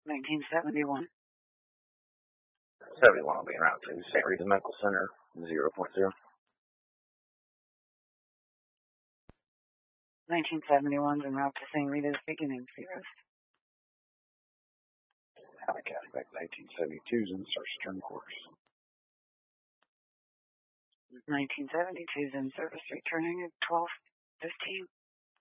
1971. 71 will be en route to St. Rita's Medical Center, 0.0. 1971 en route to St. Rita's, beginning Cirrus. Howard County back 1972's and starts to turn course. 1972's in service returning at 12:15.